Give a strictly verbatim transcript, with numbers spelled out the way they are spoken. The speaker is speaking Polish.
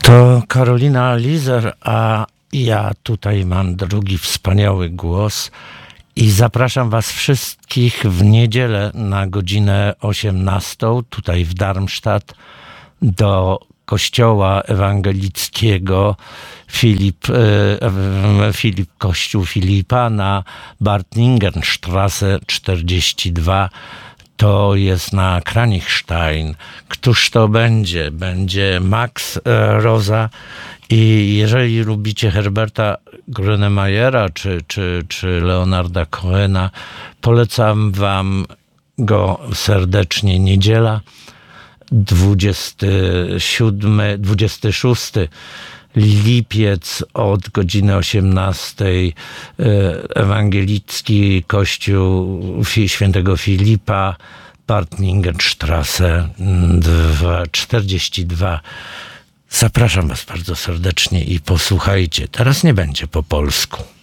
To Karolina Lizer, a ja tutaj mam drugi wspaniały głos i zapraszam was wszystkich w niedzielę na godzinę osiemnastą tutaj w Darmstadt do kościoła ewangelickiego Filip, e, Filip Kościół Filipa na Bartningenstraße czterdzieści dwa. To jest na Kranichstein. Któż to będzie? Będzie Max e, Rosa. I jeżeli lubicie Herberta Grönemeyera czy, czy, czy Leonarda Cohena, polecam wam go serdecznie. Niedziela, dwudziesty siódmy, dwudziesty szósty lipiec od godziny osiemnastej ewangelicki kościół świętego Filipa, Bartningenstraße czterdzieści dwa. Zapraszam was bardzo serdecznie i posłuchajcie. Teraz nie będzie po polsku.